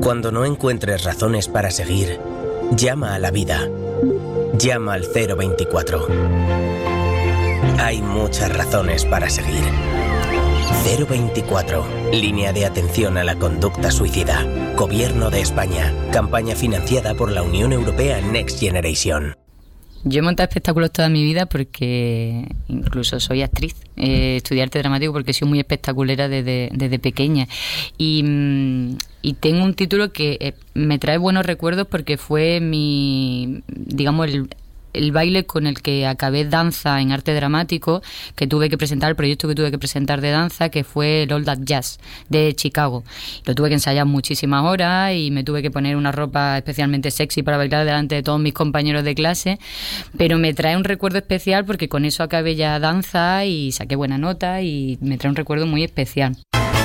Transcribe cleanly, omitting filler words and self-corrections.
Cuando no encuentres razones para seguir, llama a la vida. Llama al 024. Hay muchas razones para seguir. 024. Línea de atención a la conducta suicida. Gobierno de España. Campaña financiada por la Unión Europea Next Generation. Yo he montado espectáculos toda mi vida porque incluso soy actriz. Estudié arte dramático porque he sido muy espectaculera desde pequeña. Y tengo un título que me trae buenos recuerdos porque fue el baile con el que acabé danza en arte dramático, que tuve que presentar, el proyecto que tuve que presentar de danza, que fue el All That Jazz de Chicago. Lo tuve que ensayar muchísimas horas y me tuve que poner una ropa especialmente sexy para bailar delante de todos mis compañeros de clase, pero me trae un recuerdo especial porque con eso acabé ya danza y saqué buena nota y me trae un recuerdo muy especial.